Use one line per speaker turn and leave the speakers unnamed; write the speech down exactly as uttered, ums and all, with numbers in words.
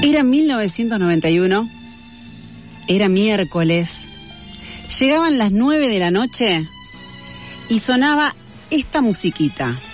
Era mil novecientos noventa y uno, era miércoles, llegaban las nueve de la noche y sonaba esta musiquita.